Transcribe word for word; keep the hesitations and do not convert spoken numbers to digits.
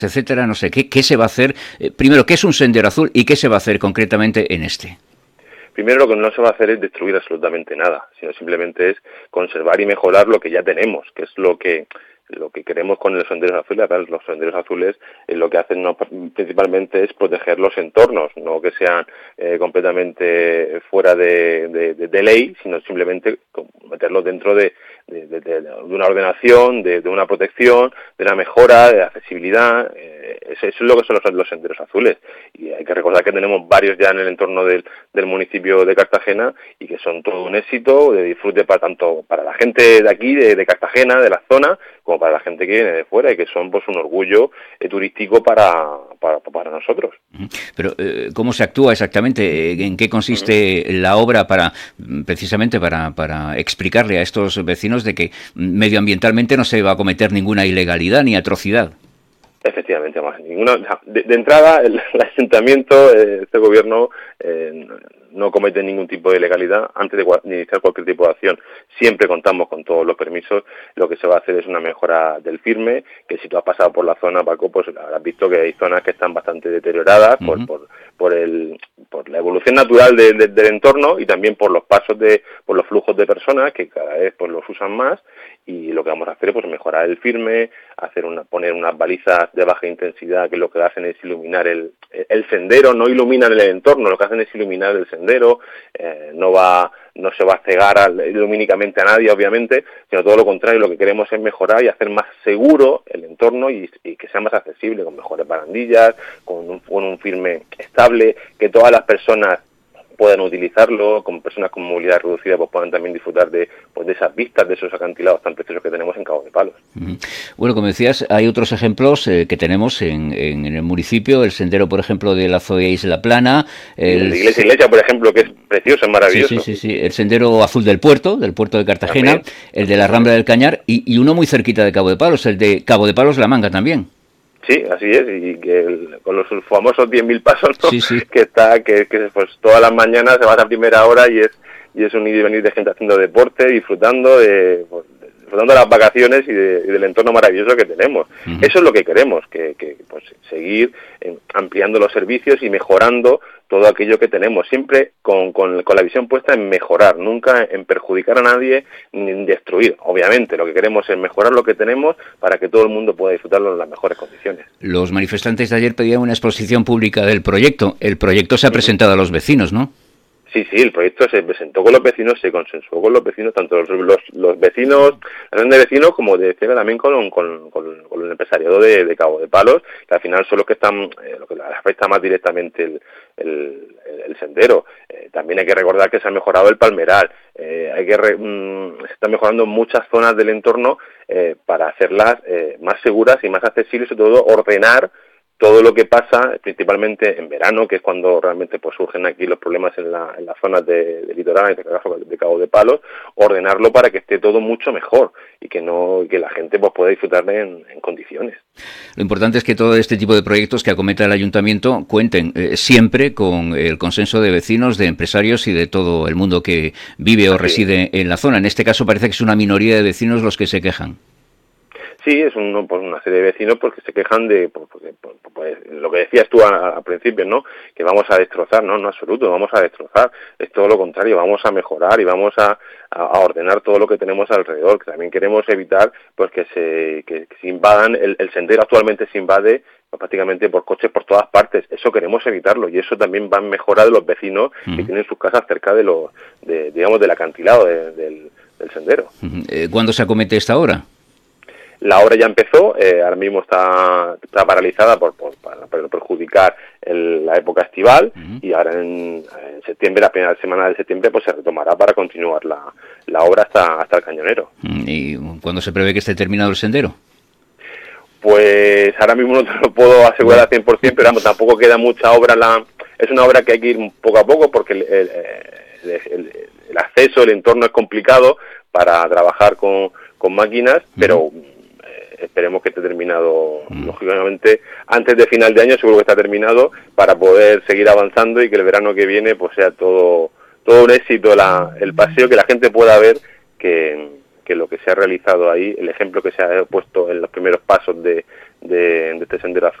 etcétera, no sé, ¿qué, qué se va a hacer? Eh, primero, ¿qué es un sendero azul y qué se va a hacer concretamente en este? Primero, lo que no se va a hacer es destruir absolutamente nada, sino simplemente es conservar y mejorar lo que ya tenemos, que es lo que lo que queremos con los senderos azules. Los senderos azules eh, lo que hacen no, principalmente es proteger los entornos, no que sean eh, completamente fuera de, de, de, de ley, sino simplemente meterlos dentro de, de, de, de, de una ordenación, de, de una protección, de una mejora, de accesibilidad. Eh, eso, eso es lo que son los, los senderos azules. Y hay que recordar que tenemos varios ya en el entorno del, del municipio de Cartagena y que son todo un éxito de disfrute para tanto para la gente de aquí, de, de Cartagena, de la zona, como para la gente que viene de fuera y que son pues un orgullo eh, turístico para, para, para nosotros. Pero eh, ¿cómo se actúa exactamente? ¿En qué consiste uh-huh. la obra para precisamente para, para explicarle a estos vecinos de que medioambientalmente no se va a cometer ninguna ilegalidad ni atrocidad? Efectivamente, más ninguna. De, de entrada, el, el ayuntamiento, eh, este gobierno eh, no comete ningún tipo de ilegalidad antes de, de iniciar cualquier tipo de acción. Siempre contamos con todos los permisos. Lo que se va a hacer es una mejora del firme, que si tú has pasado por la zona, Paco, pues habrás visto que hay zonas que están bastante deterioradas uh-huh. por, por por el por la evolución natural de, de, del entorno y también por los pasos de por los flujos de personas que cada vez pues los usan más, y lo que vamos a hacer es pues mejorar el firme, hacer una poner unas balizas de baja intensidad que lo que hacen es iluminar el el sendero, no iluminan el entorno, lo que hacen es iluminar el sendero. eh, no va no se va a cegar a, lumínicamente a nadie, obviamente, sino todo lo contrario. Lo que queremos es mejorar y hacer más seguro el entorno y, y que sea más accesible, con mejores barandillas, con un, con un firme estable, que todas las personas puedan utilizarlo, con personas con movilidad reducida pues puedan también disfrutar de, pues, de esas vistas, de esos acantilados tan preciosos que tenemos en Cabo de Palos. Bueno, como decías, hay otros ejemplos eh, que tenemos en, en, en el municipio, el sendero, por ejemplo, de la Zoya Isla Plana. El de Iglesia Iglesia, por ejemplo, que es precioso, es maravilloso. Sí, sí, sí, sí. El sendero azul del puerto, del puerto de Cartagena, también. El de la Rambla del Cañar y, y uno muy cerquita de Cabo de Palos, el de Cabo de Palos La Manga también. Sí, así es, y que el, con los famosos diez mil pasos, ¿no? Sí, sí. que está, que, que pues todas las mañanas se va a la primera hora y es y es un ir y venir de gente haciendo deporte, disfrutando de, pues, disfrutando de las vacaciones y, de, y del entorno maravilloso que tenemos. Uh-huh. Eso es lo que queremos, que, que pues seguir eh, ampliando los servicios y mejorando todo aquello que tenemos, siempre con, con, con la visión puesta en mejorar, nunca en perjudicar a nadie ni en destruir. Obviamente lo que queremos es mejorar lo que tenemos para que todo el mundo pueda disfrutarlo en las mejores condiciones. Los manifestantes de ayer pedían una exposición pública del proyecto. El proyecto se ha presentado a los vecinos, ¿no? Sí, sí, el proyecto se presentó con los vecinos, se consensuó con los vecinos, tanto los, los, los vecinos, la reunión de vecinos, como de también con, con, con, con el empresariado de, de Cabo de Palos, que al final son los que están, eh, lo que les afecta más directamente el, el, el sendero. Eh, también hay que recordar que se ha mejorado el palmeral, eh, hay que re, mmm, se están mejorando muchas zonas del entorno eh, para hacerlas eh, más seguras y más accesibles, sobre todo ordenar todo lo que pasa, principalmente en verano, que es cuando realmente pues surgen aquí los problemas en, la, en las zonas de, de litoral, en este caso de Cabo de Palos, ordenarlo para que esté todo mucho mejor y que no que la gente pues pueda disfrutar en, en condiciones. Lo importante es que todo este tipo de proyectos que acometa el ayuntamiento cuenten eh, siempre con el consenso de vecinos, de empresarios y de todo el mundo que vive o Así reside es. en la zona. En este caso parece que es una minoría de vecinos los que se quejan. Sí, es un, pues una serie de vecinos porque se quejan de pues, pues, pues, lo que decías tú al principio, ¿no? Que vamos a destrozar, no, no absoluto, vamos a destrozar, es todo lo contrario, vamos a mejorar y vamos a, a ordenar todo lo que tenemos alrededor, que también queremos evitar pues que se, que, que se invadan, el, el sendero actualmente se invade pues, prácticamente por coches por todas partes, eso queremos evitarlo y eso también va en mejora de los vecinos uh-huh. que tienen sus casas cerca de los, de, digamos, del acantilado de, del, del sendero. Uh-huh. ¿Cuándo se acomete esta obra? La obra ya empezó, eh, ahora mismo está, está paralizada por, por, para perjudicar el, la época estival uh-huh. y ahora en, en septiembre, la primera semana de septiembre, pues se retomará para continuar la, la obra hasta, hasta el Cañonero. ¿Y cuándo se prevé que esté terminado el sendero? Pues ahora mismo no te lo puedo asegurar al cien por ciento, pero vamos, tampoco queda mucha obra. La, es una obra que hay que ir poco a poco porque el, el, el, el, el acceso, el entorno es complicado para trabajar con, con máquinas, uh-huh. pero esperemos que esté terminado, mm. lógicamente, antes de final de año seguro que está terminado para poder seguir avanzando y que el verano que viene pues sea todo todo un éxito la, el paseo, que la gente pueda ver que, que lo que se ha realizado ahí, el ejemplo que se ha puesto en los primeros pasos de, de, de este sendero